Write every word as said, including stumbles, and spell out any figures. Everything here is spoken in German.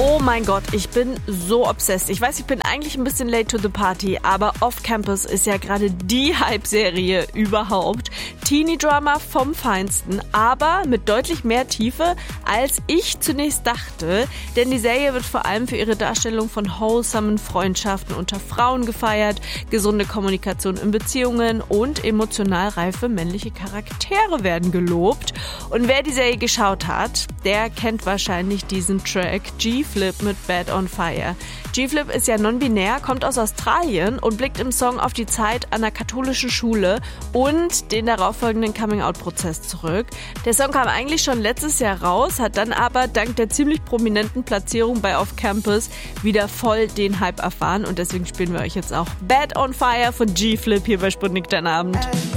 Oh mein Gott, ich bin so obsessed. Ich weiß, ich bin eigentlich ein bisschen late to the party, aber Off Campus ist ja gerade die Hype-Serie überhaupt. Teenie-Drama vom Feinsten, aber mit deutlich mehr Tiefe, als ich zunächst dachte. Denn die Serie wird vor allem für ihre Darstellung von wholesomen Freundschaften unter Frauen gefeiert, gesunde Kommunikation in Beziehungen und emotional reife männliche Charaktere werden gelobt. Und wer die Serie geschaut hat, der kennt wahrscheinlich diesen Track G-Flip mit Bad on Fire. G-Flip ist ja non-binär, kommt aus Australien und blickt im Song auf die Zeit an der katholischen Schule und den darauffolgenden Coming-out-Prozess zurück. Der Song kam eigentlich schon letztes Jahr raus, hat dann aber dank der ziemlich prominenten Platzierung bei Off Campus wieder voll den Hype erfahren und deswegen spielen wir euch jetzt auch Bad on Fire von G-Flip hier bei Sputnik dein Abend.